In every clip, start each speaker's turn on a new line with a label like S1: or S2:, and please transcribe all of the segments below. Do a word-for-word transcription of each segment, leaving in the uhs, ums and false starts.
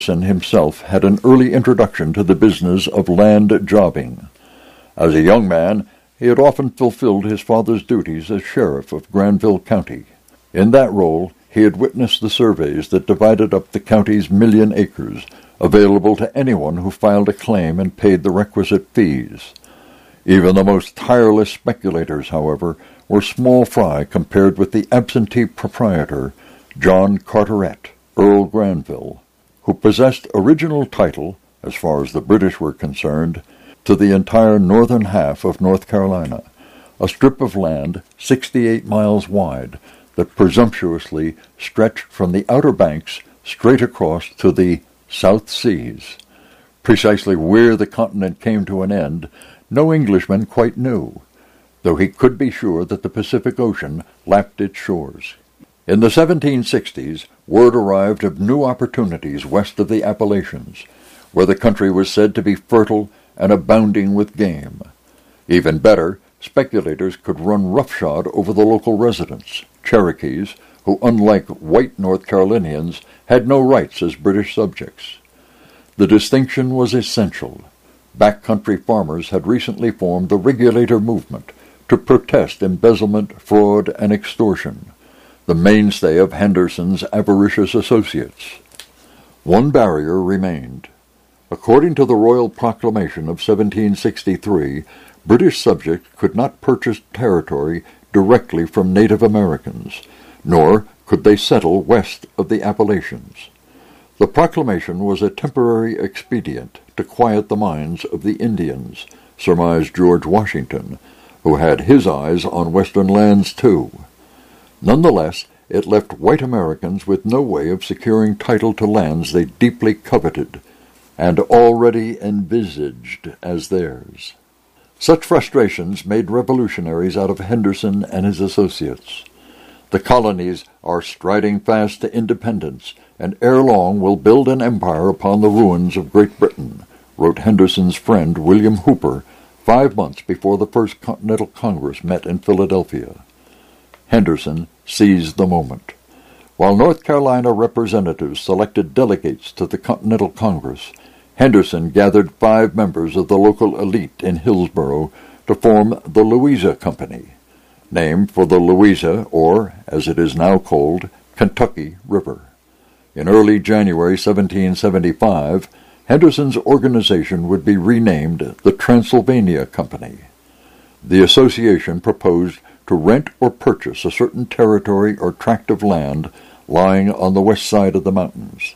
S1: Henderson himself had an early introduction to the business of land jobbing. As a young man, he had often fulfilled his father's duties as sheriff of Granville County. In that role, he had witnessed the surveys that divided up the county's million acres, available to anyone who filed a claim and paid the requisite fees. Even the most tireless speculators, however, were small fry compared with the absentee proprietor, John Carteret, Earl Granville, who possessed original title, as far as the British were concerned, to the entire northern half of North Carolina, a strip of land sixty-eight miles wide that presumptuously stretched from the Outer Banks straight across to the South Seas. Precisely where the continent came to an end, no Englishman quite knew, though he could be sure that the Pacific Ocean lapped its shores. In the seventeen sixties, word arrived of new opportunities west of the Appalachians, where the country was said to be fertile and abounding with game. Even better, speculators could run roughshod over the local residents, Cherokees, who, unlike white North Carolinians, had no rights as British subjects. The distinction was essential. Backcountry farmers had recently formed the Regulator movement to protest embezzlement, fraud, and extortion, the mainstay of Henderson's avaricious associates. One barrier remained. According to the Royal Proclamation of seventeen sixty-three, British subjects could not purchase territory directly from Native Americans, nor could they settle west of the Appalachians. The proclamation was a temporary expedient to quiet the minds of the Indians, surmised George Washington, who had his eyes on western lands too. Nonetheless, it left white Americans with no way of securing title to lands they deeply coveted and already envisaged as theirs. Such frustrations made revolutionaries out of Henderson and his associates. The colonies are striding fast to independence, and ere long will build an empire upon the ruins of Great Britain, wrote Henderson's friend William Hooper five months before the First Continental Congress met in Philadelphia. Henderson seized the moment. While North Carolina representatives selected delegates to the Continental Congress, Henderson gathered five members of the local elite in Hillsborough to form the Louisa Company, named for the Louisa, or, as it is now called, Kentucky River. In early January seventeen seventy-five, Henderson's organization would be renamed the Transylvania Company. The association proposed to rent or purchase a certain territory or tract of land lying on the west side of the mountains.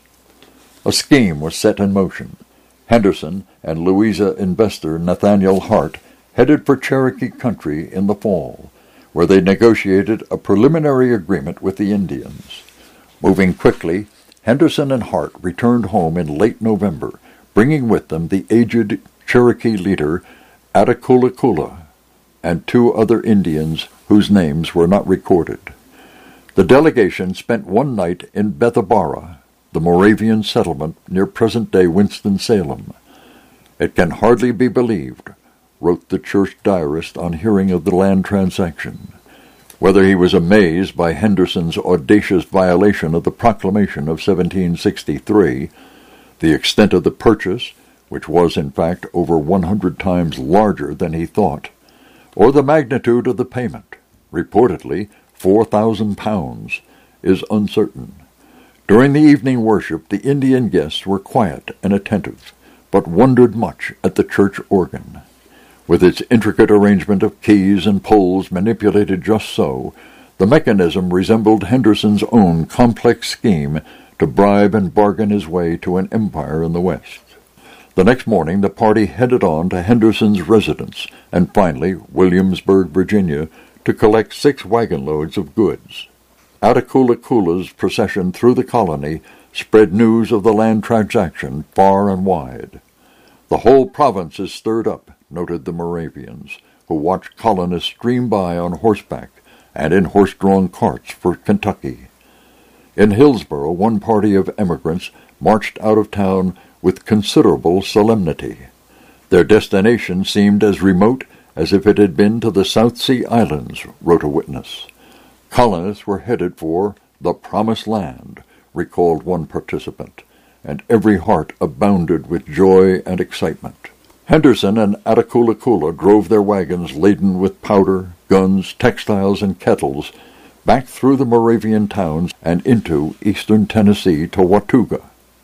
S1: A scheme was set in motion. Henderson and Louisa investor Nathaniel Hart headed for Cherokee country in the fall, where they negotiated a preliminary agreement with the Indians. Moving quickly, Henderson and Hart returned home in late November, bringing with them the aged Cherokee leader Attakullakulla and two other Indians whose names were not recorded. The delegation spent one night in Bethabara, the Moravian settlement near present-day Winston-Salem. It can hardly be believed, wrote the church diarist on hearing of the land transaction. Whether he was amazed by Henderson's audacious violation of the proclamation of seventeen sixty-three, the extent of the purchase, which was in fact over one hundred times larger than he thought, or the magnitude of the payment, reportedly four thousand pounds, is uncertain. During the evening worship, the Indian guests were quiet and attentive, but wondered much at the church organ. With its intricate arrangement of keys and poles manipulated just so, the mechanism resembled Henderson's own complex scheme to bribe and bargain his way to an empire in the West. The next morning the party headed on to Henderson's residence, and finally Williamsburg, Virginia, to collect six wagon loads of goods. Attakullakulla's procession through the colony spread news of the land transaction far and wide. The whole province is stirred up, noted the Moravians, who watched colonists stream by on horseback and in horse-drawn carts for Kentucky. In Hillsborough, one party of emigrants marched out of town with considerable solemnity. Their destination seemed as remote as if it had been to the South Sea Islands, wrote a witness. Colonists were headed for the Promised Land, recalled one participant, and every heart abounded with joy and excitement. Henderson and Attakullakulla drove their wagons laden with powder, guns, textiles, and kettles back through the Moravian towns and into eastern Tennessee to Watauga,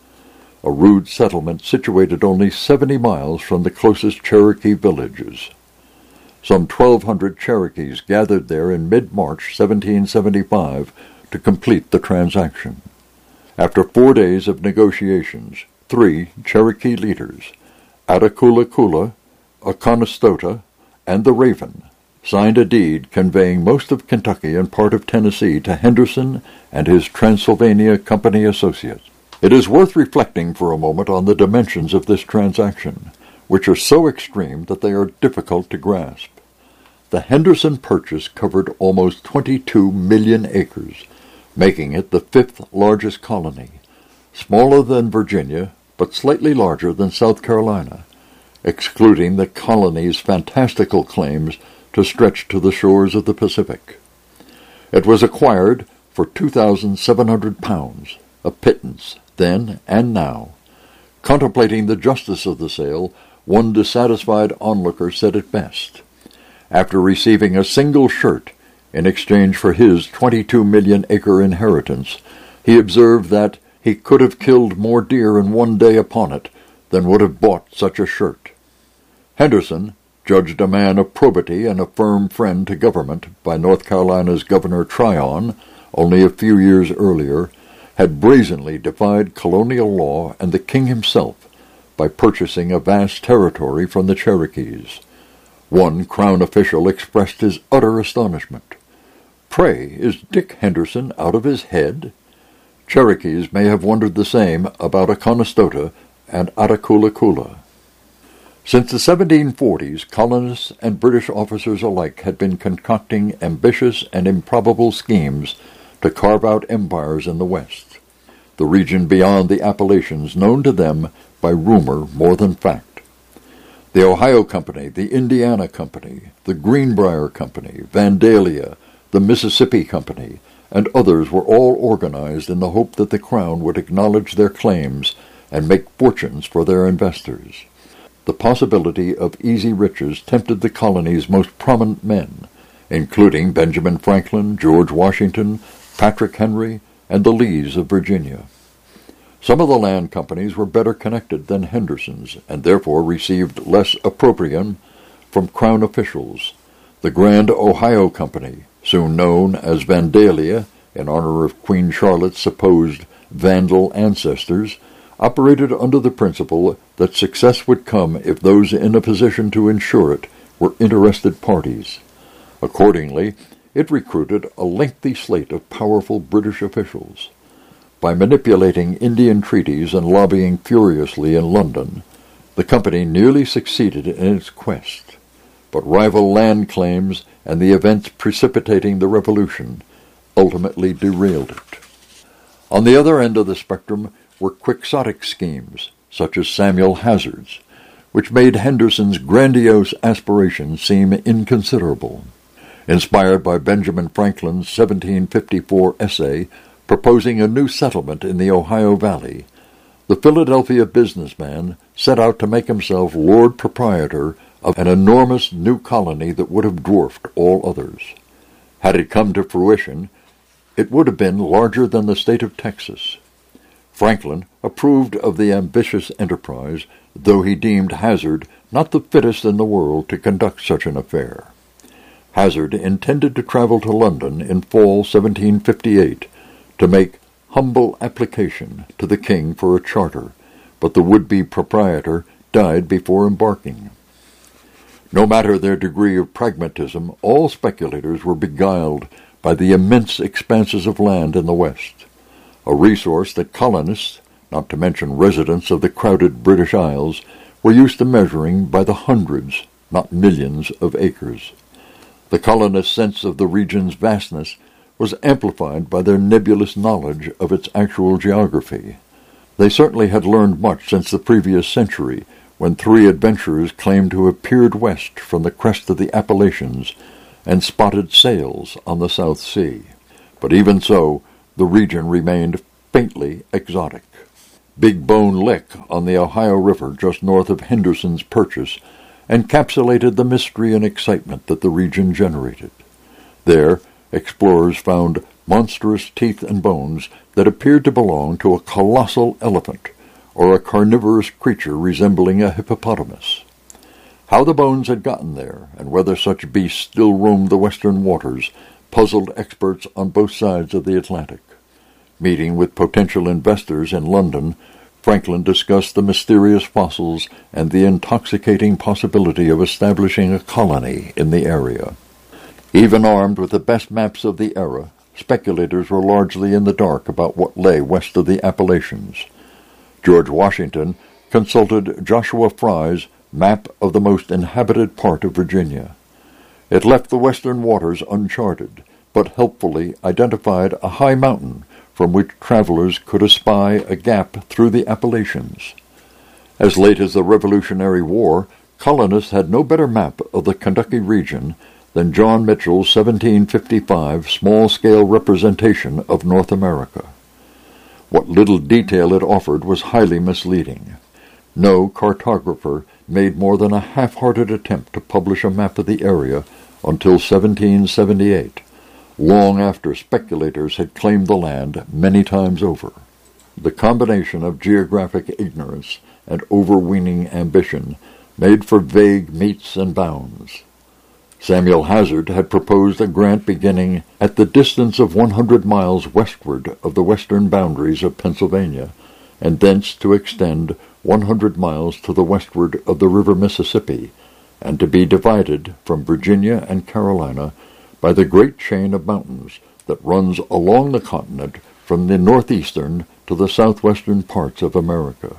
S1: a rude settlement situated only seventy miles from the closest Cherokee villages. Some twelve hundred Cherokees gathered there in mid-March seventeen seventy-five to complete the transaction. After four days of negotiations, three Cherokee leaders, Attakullakulla, Oconostota, and the Raven, signed a deed conveying most of Kentucky and part of Tennessee to Henderson and his Transylvania Company associates. It is worth reflecting for a moment on the dimensions of this transaction, which are so extreme that they are difficult to grasp. The Henderson purchase covered almost twenty-two million acres, making it the fifth largest colony, smaller than Virginia, but slightly larger than South Carolina, excluding the colony's fantastical claims to stretch to the shores of the Pacific. It was acquired for two thousand seven hundred pounds, a pittance then and now. Contemplating the justice of the sale, one dissatisfied onlooker said it best. After receiving a single shirt in exchange for his twenty-two million acre inheritance, he observed that he could have killed more deer in one day upon it than would have bought such a shirt. Henderson, judged a man of probity and a firm friend to government by North Carolina's Governor Tryon only a few years earlier, had brazenly defied colonial law and the king himself by purchasing a vast territory from the Cherokees. One Crown official expressed his utter astonishment. "Pray, is Dick Henderson out of his head?" Cherokees may have wondered the same about Oconostota and Attakullakulla. Since the seventeen forties, colonists and British officers alike had been concocting ambitious and improbable schemes to carve out empires in the West, the region beyond the Appalachians known to them by rumor more than fact. The Ohio Company, the Indiana Company, the Greenbrier Company, Vandalia, the Mississippi Company, and others were all organized in the hope that the Crown would acknowledge their claims and make fortunes for their investors. The possibility of easy riches tempted the colony's most prominent men, including Benjamin Franklin, George Washington, Patrick Henry, and the Lees of Virginia. Some of the land companies were better connected than Henderson's, and therefore received less opprobrium from Crown officials. The Grand Ohio Company, soon known as Vandalia, in honor of Queen Charlotte's supposed Vandal ancestors, operated under the principle that success would come if those in a position to ensure it were interested parties. Accordingly, it recruited a lengthy slate of powerful British officials. By manipulating Indian treaties and lobbying furiously in London, the company nearly succeeded in its quest, but rival land claims and the events precipitating the revolution ultimately derailed it. On the other end of the spectrum were quixotic schemes, such as Samuel Hazard's, which made Henderson's grandiose aspirations seem inconsiderable. Inspired by Benjamin Franklin's seventeen fifty-four essay proposing a new settlement in the Ohio Valley, the Philadelphia businessman set out to make himself Lord Proprietor of an enormous new colony that would have dwarfed all others. Had it come to fruition, it would have been larger than the state of Texas. Franklin approved of the ambitious enterprise, though he deemed Hazard not the fittest in the world to conduct such an affair. Hazard intended to travel to London in fall seventeen fifty-eight to make humble application to the king for a charter, but the would-be proprietor died before embarking. No matter their degree of pragmatism, all speculators were beguiled by the immense expanses of land in the West, a resource that colonists, not to mention residents of the crowded British Isles, were used to measuring by the hundreds, not millions, of acres. The colonists' sense of the region's vastness was amplified by their nebulous knowledge of its actual geography. They certainly had learned much since the previous century, when three adventurers claimed to have peered west from the crest of the Appalachians and spotted sails on the South Sea. But even so, the region remained faintly exotic. Big Bone Lick on the Ohio River just north of Henderson's Purchase encapsulated the mystery and excitement that the region generated. There, explorers found monstrous teeth and bones that appeared to belong to a colossal elephant, or a carnivorous creature resembling a hippopotamus. How the bones had gotten there, and whether such beasts still roamed the western waters, puzzled experts on both sides of the Atlantic. Meeting with potential investors in London, Franklin discussed the mysterious fossils and the intoxicating possibility of establishing a colony in the area. Even armed with the best maps of the era, speculators were largely in the dark about what lay west of the Appalachians. George Washington consulted Joshua Fry's Map of the Most Inhabited Part of Virginia. It left the western waters uncharted, but helpfully identified a high mountain from which travelers could espy a gap through the Appalachians. As late as the Revolutionary War, colonists had no better map of the Kentucky region than John Mitchell's seventeen fifty-five small-scale representation of North America. What little detail it offered was highly misleading. No cartographer made more than a half-hearted attempt to publish a map of the area until seventeen seventy-eight, long after speculators had claimed the land many times over. The combination of geographic ignorance and overweening ambition made for vague metes and bounds. Samuel Hazard had proposed a grant beginning at the distance of one hundred miles westward of the western boundaries of Pennsylvania, and thence to extend one hundred miles to the westward of the river Mississippi, and to be divided from Virginia and Carolina by the great chain of mountains that runs along the continent from the northeastern to the southwestern parts of America.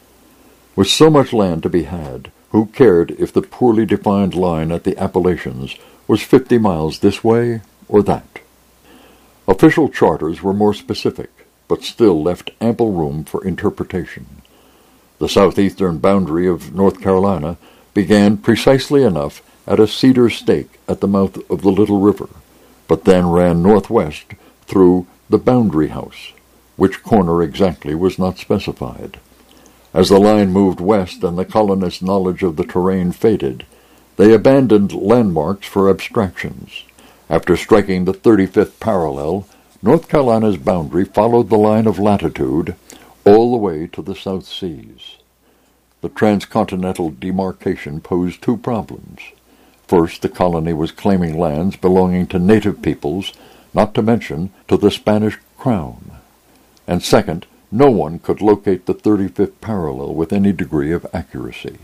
S1: With so much land to be had, who cared if the poorly defined line at the Appalachians was fifty miles this way or that? Official charters were more specific, but still left ample room for interpretation. The southeastern boundary of North Carolina began precisely enough at a cedar stake at the mouth of the Little River, but then ran northwest through the Boundary House, which corner exactly was not specified. As the line moved west and the colonists' knowledge of the terrain faded, they abandoned landmarks for abstractions. After striking the thirty-fifth parallel, North Carolina's boundary followed the line of latitude all the way to the South Seas. The transcontinental demarcation posed two problems. First, the colony was claiming lands belonging to native peoples, not to mention to the Spanish crown. And second, no one could locate the thirty-fifth parallel with any degree of accuracy.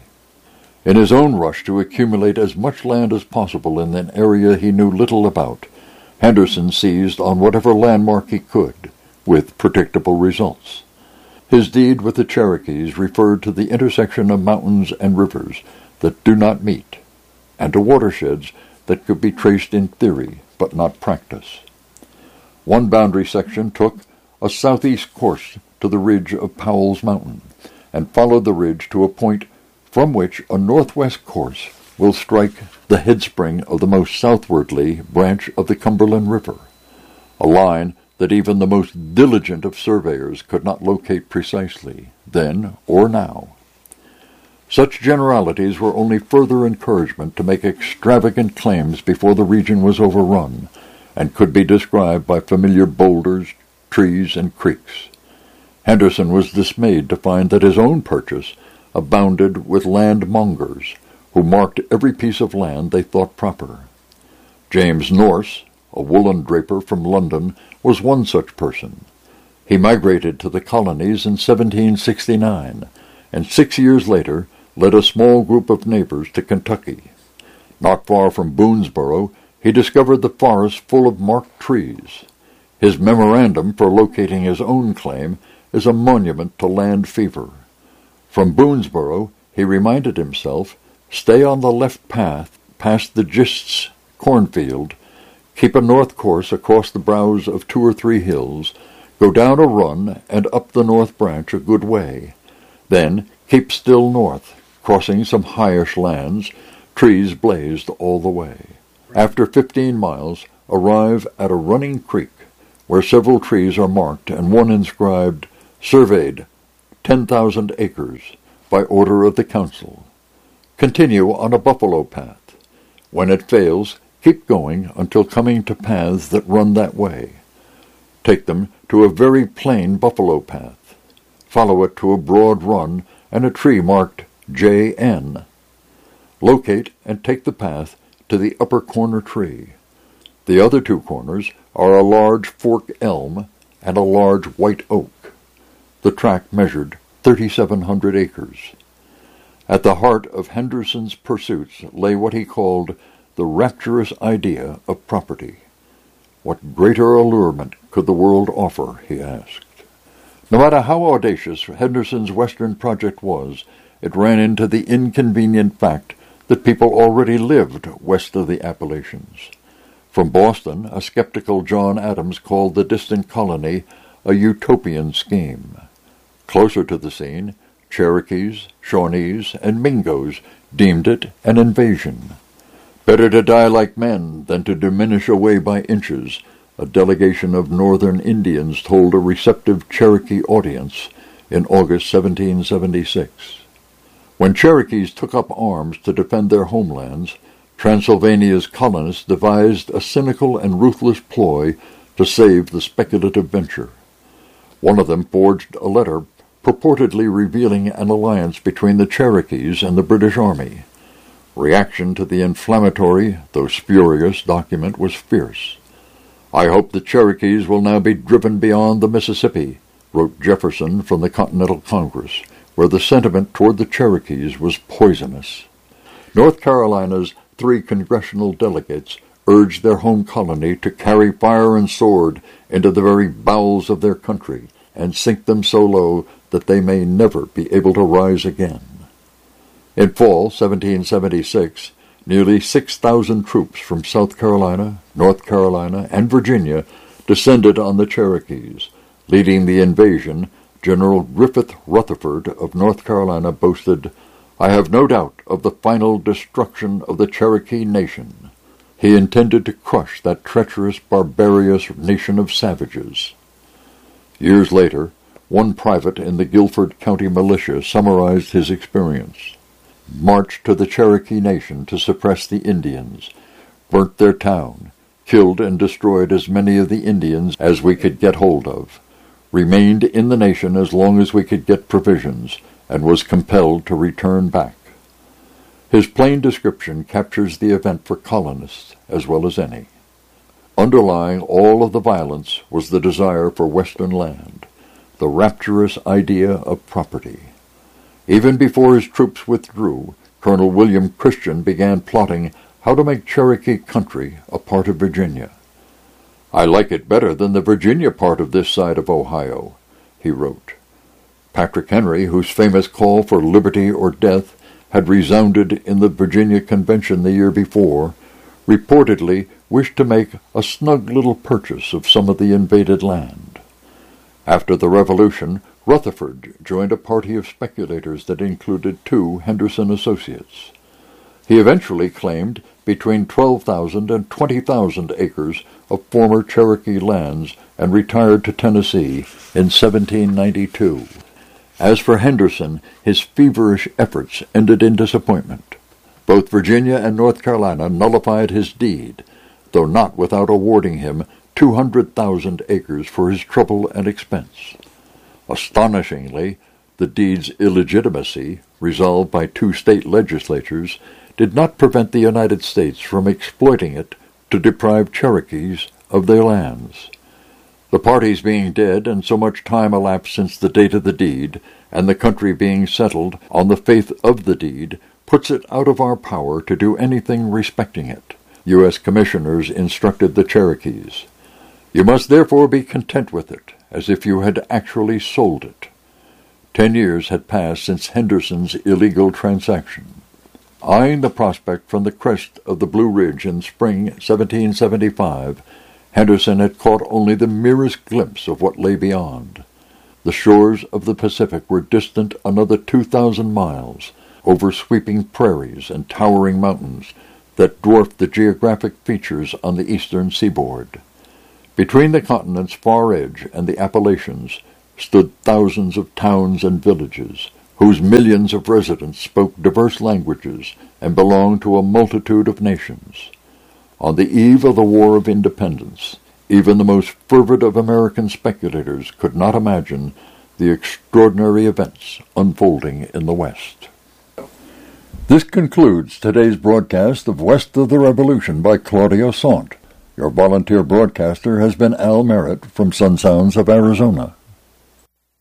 S1: In his own rush to accumulate as much land as possible in an area he knew little about, Henderson seized on whatever landmark he could, with predictable results. His deed with the Cherokees referred to the intersection of mountains and rivers that do not meet, and to watersheds that could be traced in theory but not practice. One boundary section took a southeast course to the ridge of Powell's Mountain, and followed the ridge to a point from which a northwest course will strike the headspring of the most southwardly branch of the Cumberland River, a line that even the most diligent of surveyors could not locate precisely, then or now. Such generalities were only further encouragement to make extravagant claims before the region was overrun, and could be described by familiar boulders, trees, and creeks. Henderson was dismayed to find that his own purchase abounded with landmongers, who marked every piece of land they thought proper. James Norse, a woolen draper from London, was one such person. He migrated to the colonies in seventeen sixty-nine, and six years later led a small group of neighbors to Kentucky. Not far from Boonesboro, he discovered the forest full of marked trees. His memorandum for locating his own claim is a monument to land fever. From Boonesboro, he reminded himself, stay on the left path past the Gist's cornfield, keep a north course across the brows of two or three hills, go down a run and up the north branch a good way. Then keep still north, crossing some highish lands, trees blazed all the way. After fifteen miles, arrive at a running creek, where several trees are marked and one inscribed, surveyed, ten thousand acres, by order of the council. Continue on a buffalo path. When it fails, keep going until coming to paths that run that way. Take them to a very plain buffalo path. Follow it to a broad run and a tree marked J N. Locate and take the path to the upper corner tree. The other two corners are a large fork elm and a large white oak. The tract measured thirty-seven hundred acres. At the heart of Henderson's pursuits lay what he called the rapturous idea of property. What greater allurement could the world offer, he asked. No matter how audacious Henderson's Western project was, it ran into the inconvenient fact that people already lived west of the Appalachians. From Boston, a skeptical John Adams called the distant colony a utopian scheme. Closer to the scene, Cherokees, Shawnees, and Mingos deemed it an invasion. Better to die like men than to diminish away by inches, a delegation of northern Indians told a receptive Cherokee audience in August seventeen seventy-six. When Cherokees took up arms to defend their homelands, Transylvania's colonists devised a cynical and ruthless ploy to save the speculative venture. One of them forged a letter purportedly revealing an alliance between the Cherokees and the British Army. Reaction to the inflammatory, though spurious, document was fierce. "I hope the Cherokees will now be driven beyond the Mississippi," wrote Jefferson from the Continental Congress, where the sentiment toward the Cherokees was poisonous. North Carolina's three congressional delegates urged their home colony to carry fire and sword into the very bowels of their country and sink them so low that they may never be able to rise again. In fall seventeen seventy-six, nearly six thousand troops from South Carolina, North Carolina, and Virginia descended on the Cherokees. Leading the invasion, General Griffith Rutherford of North Carolina boasted, "I have no doubt of the final destruction of the Cherokee nation." He intended to crush that treacherous, barbarous nation of savages. Years later, one private in the Guilford County Militia summarized his experience. "Marched to the Cherokee Nation to suppress the Indians, burnt their town, killed and destroyed as many of the Indians as we could get hold of, remained in the nation as long as we could get provisions, and was compelled to return back." His plain description captures the event for colonists as well as any. Underlying all of the violence was the desire for Western land, the rapturous idea of property. Even before his troops withdrew, Colonel William Christian began plotting how to make Cherokee country a part of Virginia. "I like it better than the Virginia part of this side of Ohio," he wrote. Patrick Henry, whose famous call for liberty or death had resounded in the Virginia Convention the year before, reportedly wished to make a snug little purchase of some of the invaded land. After the Revolution, Rutherford joined a party of speculators that included two Henderson associates. He eventually claimed between twelve thousand and twenty thousand acres of former Cherokee lands and retired to Tennessee in seventeen ninety-two. As for Henderson, his feverish efforts ended in disappointment. Both Virginia and North Carolina nullified his deed, though not without awarding him two hundred thousand acres for his trouble and expense. Astonishingly, the deed's illegitimacy, resolved by two state legislatures, did not prevent the United States from exploiting it to deprive Cherokees of their lands. The parties being dead and so much time elapsed since the date of the deed, and the country being settled on the faith of the deed, puts it out of our power to do anything respecting it, U S commissioners instructed the Cherokees. You must therefore be content with it, as if you had actually sold it. Ten years had passed since Henderson's illegal transaction. Eyeing the prospect from the crest of the Blue Ridge in spring seventeen seventy-five, Henderson had caught only the merest glimpse of what lay beyond. The shores of the Pacific were distant another two thousand miles, over sweeping prairies and towering mountains that dwarfed the geographic features on the eastern seaboard. Between the continent's far edge and the Appalachians, stood thousands of towns and villages, whose millions of residents spoke diverse languages and belonged to a multitude of nations. On the eve of the War of Independence, even the most fervid of American speculators could not imagine the extraordinary events unfolding in the West. This concludes today's broadcast of West of the Revolution by Claudio Sant. Your volunteer broadcaster has been Al Merritt from Sun Sounds of Arizona.